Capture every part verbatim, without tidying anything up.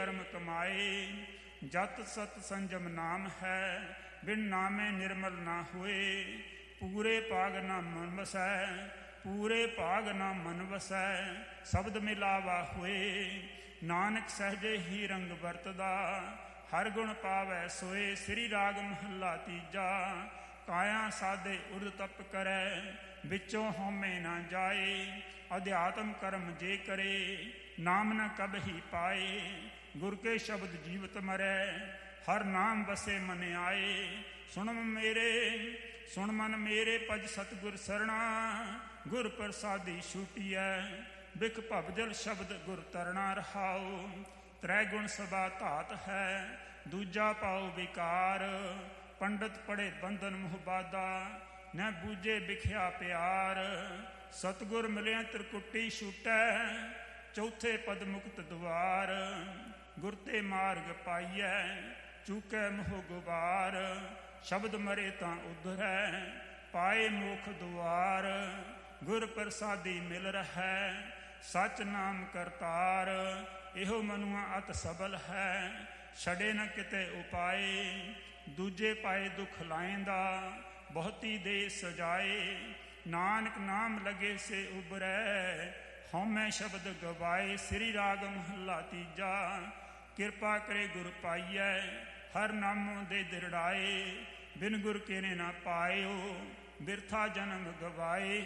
ਕਰਮ ਕਮਾਏ। ਜਤ ਸਤ ਸੰਜਮ ਨਾਮ ਹੈ, ਬਿਨ ਨਾਮੇ ਨਿਰਮਲ ਨਾ ਹੋਏ। ਪੂਰੇ ਭਾਗ ਨਾ ਮਨ ਵਸੈ, ਪੂਰੇ ਭਾਗ ਨਾ ਮਨ ਵਸੈ। ਸ਼ਬਦ ਮਿਲਾਵਾ ਹੋਏ, ਨਾਨਕ ਸਹਿਜੇ ਹੀ ਰੰਗ ਵਰਤਦਾ। ਹਰ ਗੁਣ ਪਾਵੈ ਸੋਏ, ਸ੍ਰੀ ਰਾਗ ਮਹੱਲਾ ਤੀਜਾ। ਕਾਇਆ ਸਾਧੇ ਉਰਦ ਤਪ ਕਰੈ, ਵਿੱਚੋਂ ਹਉਮੈ ਨਾ ਜਾਏ। ਅਧਿਆਤਮ ਕਰਮ ਜੇ ਕਰੇ, ਨਾਮ ਨ ਕਬਹੀ ਪਾਏ। ਗੁਰ ਕੇ ਸ਼ਬਦ ਜੀਵਤ ਮਰੈ, ਹਰ ਨਾਮ ਵਸੇ ਮਨ ਆਏ। ਸੁਣ ਮੇਰੇ ਸੁਣ ਮਨ ਮੇਰੇ, ਭਜ ਸਤਿਗੁਰ ਸਰਣਾ। ਗੁਰ ਪ੍ਰਸਾਦੀ ਛੂਟੀਐ, ਬਿਖ ਭਵਜਲ ਸ਼ਬਦ ਗੁਰ ਤਰਣਾ ਰਹਾਉ। ਤ੍ਰੈ ਗੁਣ ਸਭਾ ਧਾਤ ਹੈ, ਦੂਜਾ ਪਾਉ ਵਿਕਾਰ। ਪੰਡਤ ਪੜੇ ਬੰਧਨ ਮੋਹ ਬਾਧਾ, ਨ ਬੂਝੇ ਵਿਖਿਆ ਪਿਆਰ। ਸਤਿਗੁਰ ਮਿਲਿਆ ਤ੍ਰਿਕੁਟੀ ਛੂਟੈ, ਚੌਥੇ ਪਦ ਮੁਕਤ ਦੁਆਰ। ਗੁਰ ਤੇ ਮਾਰਗ ਪਾਈਐ, ਚੂਕੈ ਮੋਹ ਗੁਬਾਰ। ਸ਼ਬਦ ਮਰੇ ਤਾਂ ਉਧਰੈ, ਪਾਏ ਮੋਖ ਦੁਆਰ। ਗੁਰ ਪ੍ਰਸਾਦੀ ਮਿਲ ਰਹੈ, ਸਚ ਨਾਮ ਕਰਤਾਰ। ਇਹੋ ਮਨੁਆ ਅਤ ਸਬਲ ਹੈ, ਛੜੇ ਨ ਕਿਤੇ ਉਪਾਏ। ਦੂਜੇ ਪਾਏ ਦੁਖ ਲਾਇੰਦਾ, ਬਹੁਤੀ ਦੇ ਸਜਾਏ। ਨਾਨਕ ਨਾਮ ਲਗੇ ਸੇ ਉਬਰੈ, ਹਉਮੈ ਸ਼ਬਦ ਗਵਾਏ। ਸ੍ਰੀ ਰਾਗ ਮਹੱਲਾ ਤੀਜਾ। ਕਿਰਪਾ ਕਰੇ ਗੁਰ ਪਾਈਐ, ਹਰ ਨਾਮੋਂ ਦੇ ਦਿਰੜਾਏ। ਬਿਨ ਗੁਰ ਕੇਰੇ ਨਾ ਪਾਇਓ, ਬਿਰਥਾ ਜਨਮ ਗਵਾਏ।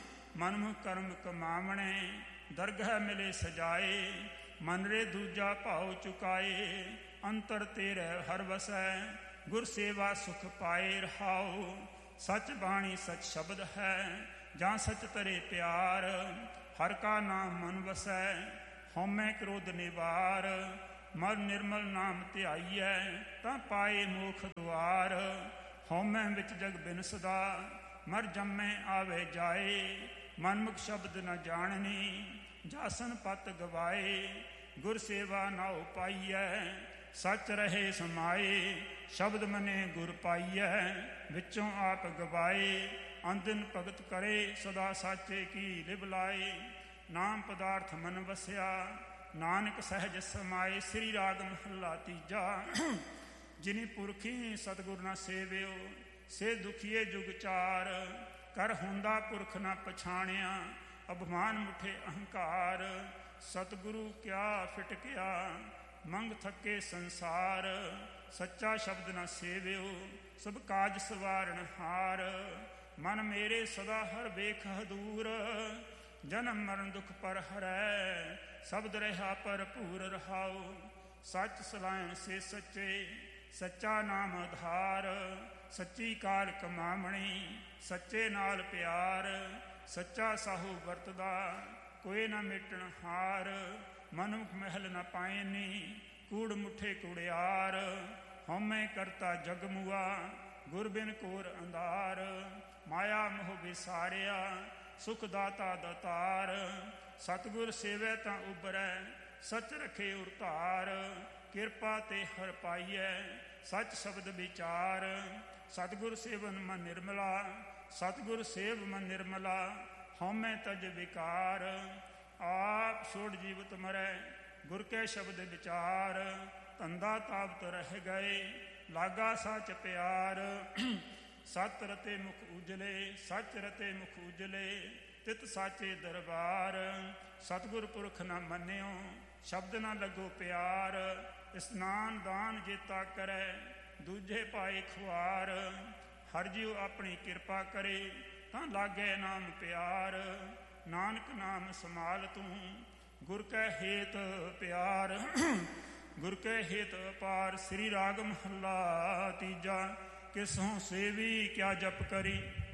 ਮਨਮੁਖ ਕਰਮ ਕਮਾਵਣੇ, ਦਰਗਹ ਮਿਲੇ ਸਜਾਏ। ਮਨ ਰੇ ਦੂਜਾ ਭਾਉ ਚੁਕਾਏ, ਅੰਤਰ ਤੇਰੇ ਹਰ ਵਸੈ। ਗੁਰ ਸੇਵਾ ਸੁਖ ਪਾਏ ਰਹਾਉ। ਸਚ ਬਾਣੀ ਸਚ ਸ਼ਬਦ ਹੈ, ਜਾਂ ਸਚ ਤਰੇ ਪਿਆਰ। ਹਰ ਕਾ ਨਾਮ ਮਨ ਵਸੈ, ਹਉਮੈ ਕ੍ਰੋਧ ਨਿਵਾਰ। ਮਰ ਨਿਰਮਲ ਨਾਮ ਧਿਆਈਐ, ਤਾਂ ਪਾਏ ਮੋਖ ਦੁਆਰ। ਹਉਮੈ ਵਿੱਚ ਜਗ ਬਿਨਸਦਾ, ਮਰ ਜੰਮੈ ਆਵੇ ਜਾਏ। ਮਨਮੁਖ ਸ਼ਬਦ ਨ ਜਾਣਨੀ, ਜਾਸਨ ਪਤ ਗਵਾਏ। ਗੁਰ ਸੇਵਾ ਨਾਉ ਪਾਈਐ, ਸਚ ਰਹੇ ਸਮਾਏ। ਸ਼ਬਦ ਮਨੇ ਗੁਰ ਪਾਈਐ, ਵਿੱਚੋਂ ਆਪ ਗਵਾਏ। ਅੰਦਿਨ ਭਗਤ ਕਰੇ, ਸਦਾ ਸਾਚੇ ਕੀ ਲਿਵ ਲਾਏ। ਨਾਮ ਪਦਾਰਥ ਮਨ ਵਸਿਆ, ਨਾਨਕ ਸਹਿਜ ਸਮਾਏ। ਸ੍ਰੀ ਰਾਗ ਮਹੱਲਾ ਤੀਜਾ। ਜਿਨੀ ਪੁਰਖੀ ਸਤਿਗੁਰ ਨਾ ਸੇਵਿਓ, ਸੇ ਦੁਖੀਏ ਜੁਗ ਚਾਰ। ਕਰ ਹੁੰਦਾ ਪੁਰਖ ਨਾ ਪਛਾਣਿਆ, ਅਭਿਮਾਨ ਮੁਠੇ ਅਹੰਕਾਰ। ਸਤਿਗੁਰੂ ਕਿਆ ਫਿਟਕਿਆ, ਮੰਗ ਥੱਕੇ ਸੰਸਾਰ। ਸੱਚਾ ਸ਼ਬਦ ਨਾ ਸੇਵਿਓ, ਸਭ ਕਾਜ ਸਵਾਰਨ ਹਾਰ। ਮਨ ਮੇਰੇ ਸਦਾ ਹਰ ਵੇਖ ਹਦੂਰ, ਜਨਮ ਮਰਨ ਦੁਖ ਪਰ ਹਰੈ। ਸ਼ਬਦ ਰਿਹਾ ਭਰਪੂਰ ਰਹਾਉ, ਸੱਚ ਸਲਾਹਣ ਸੇ ਸੱਚੇ। ਸੱਚਾ ਨਾਮ ਆਧਾਰ, ਸੱਚੀ ਕਾਰ ਕਮਾਵਣੀ। ਸੱਚੇ ਨਾਲ ਪਿਆਰ, ਸੱਚਾ ਸਾਹੂ ਵਰਤਦਾ। ਕੋਈ ਨਾ ਮਿਟਣ ਹਾਰ, ਮਨੁਖ ਮਹਿਲ ਨ ਪਾਇਨੀ। ਕੂੜ ਮੁੱਠੇ ਕੁੜਿਆਰ, ਹਉਮੈ ਕਰਤਾ ਜਗ ਮੁਆ। ਗੁਰ ਬਿਨ ਘੋਰ ਅੰਧਾਰ, ਮਾਇਆ ਮੋਹ ਵਿਸਾਰਿਆ। ਸੁਖ ਦਾਤਾ ਦਾਤਾਰ, ਸਤਿਗੁਰ ਸੇਵੈ ਤਾਂ ਉਬਰੈ। ਸਚ ਰਖੇ ਉਰ ਧਾਰ, ਕਿਰਪਾ ਤੇ ਹਰ ਪਾਈਐ। ਸਚ ਸ਼ਬਦ ਵਿਚਾਰ, ਸਤਿਗੁਰ ਸੇਵਨ ਮਨ ਨਿਰਮਲਾ। ਸਤਿਗੁਰ ਸੇਵ ਮਨ ਨਿਰਮਲਾ, ਹਉਮੈ ਤਜ ਵਿਕਾਰ। ਆਪ ਛੋੜ ਜੀਵਤ ਮਰੈ, ਗੁਰ ਕੇ ਸ਼ਬਦ ਵਿਚਾਰ। ਧੰਦਾ ਤਾਵਤ ਰਹਿ ਗਏ, ਲਾਗਾ ਸਚ ਪਿਆਰ। ਸਤ ਰਤੇ ਮੁਖ ਉਜਲੇ, ਸਚ ਰਤੇ ਮੁਖ ਉਜਲੇ। ਤਿਤ ਸਾਚੇ ਦਰਬਾਰ, ਸਤਿਗੁਰ ਪੁਰਖ ਨਾ ਮੰਨਿਓ। ਸ਼ਬਦ ਨਾ ਲੱਗੋ ਪਿਆਰ, ਇਸਨਾਨ ਦਾਨ ਜੇਤਾ ਕਰੈ। ਦੂਜੇ ਪਾਏ ਖੁਆਰ, ਹਰ ਜੀਉ ਆਪਣੀ ਕਿਰਪਾ ਕਰੇ। ਤਾਂ ਲਾਗੇ ਨਾਮ ਪਿਆਰ, ਨਾਨਕ ਨਾਮ ਸੰਭਾਲ ਤੂੰ। ਗੁਰ ਕੈ ਹੇਤ ਪਿਆਰ, ਗੁਰ ਕੈ ਹੇਤ ਅਪਾਰ। ਸ੍ਰੀ ਰਾਗ ਮਹੱਲਾ ਤੀਜਾ। ਕਿਸੋਂ ਸੇਵੀ ਕਿਆ ਜਪ ਕਰੀ,